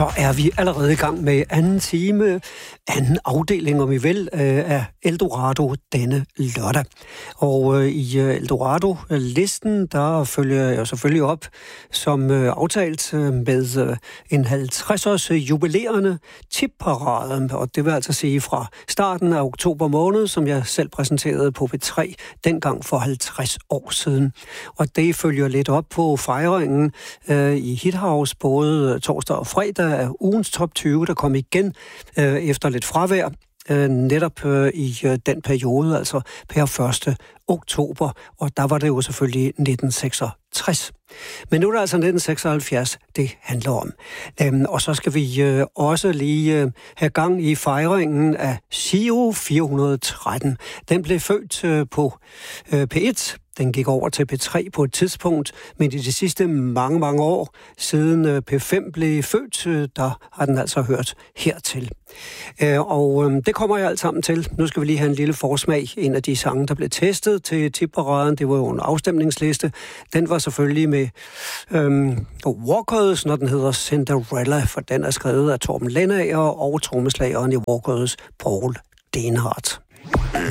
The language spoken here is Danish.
Så er vi allerede i gang med anden time, anden afdeling, om I vil, af Eldorado denne lørdag. Og i Eldorado-listen, der følger jeg selvfølgelig op som aftalt med en 50-års jubilerende tipparade. Og det vil altså sige fra starten af oktober måned, som jeg selv præsenterede på P3 dengang for 50 år siden. Og det følger lidt op på fejringen i Hithouse både torsdag og fredag af ugens top 20, der kom igen efter lidt fravær. Netop i den periode, altså per 1. oktober, og der var det jo selvfølgelig 1966. Men nu er det altså 1976, det handler om. Og så skal vi også lige have gang i fejringen af Giro 413. Den blev født på P1. Den gik over til P3 på et tidspunkt, men i de sidste mange år siden P5 blev født, der har den altså hørt hertil. Og det kommer jeg alt sammen til. Nu skal vi lige have en lille forsmag. En af de sange, der blev testet til tipparaden, det var jo en afstemningsliste. Den var selvfølgelig med Walkers, når den hedder Cinderella, for den er skrevet af Torben Lennager og trommeslageren i Walkers, Paul Denhardt.